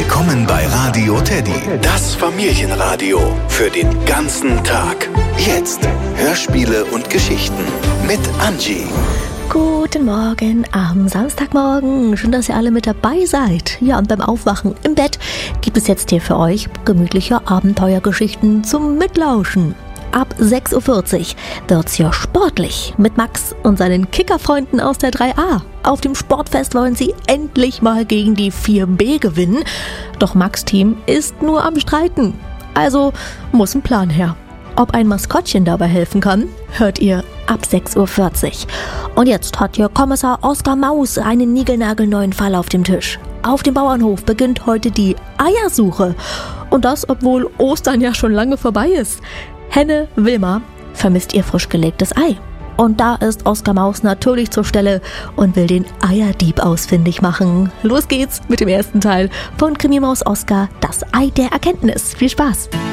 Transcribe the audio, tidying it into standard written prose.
Willkommen bei Radio Teddy, das Familienradio für den ganzen Tag. Jetzt Hörspiele und Geschichten mit Angie. Guten Morgen am Samstagmorgen. Schön, dass ihr alle mit dabei seid. Ja, und beim Aufwachen im Bett gibt es jetzt hier für euch gemütliche Abenteuergeschichten zum Mitlauschen. Ab 6.40 Uhr wird's hier sportlich mit Max und seinen Kickerfreunden aus der 3a. Auf dem Sportfest wollen sie endlich mal gegen die 4b gewinnen. Doch Max' Team ist nur am Streiten. Also muss ein Plan her. Ob ein Maskottchen dabei helfen kann, hört ihr ab 6.40 Uhr. Und jetzt hat hier Kommissar Oskar Maus einen niegelnagelneuen Fall auf dem Tisch. Auf dem Bauernhof beginnt heute die Eiersuche. Und das, obwohl Ostern ja schon lange vorbei ist. Henne Wilma vermisst ihr frisch gelegtes Ei. Und da ist Oskar Maus natürlich zur Stelle und will den Eierdieb ausfindig machen. Los geht's mit dem ersten Teil von Krimi-Maus Oskar, das Ei der Erkenntnis. Viel Spaß!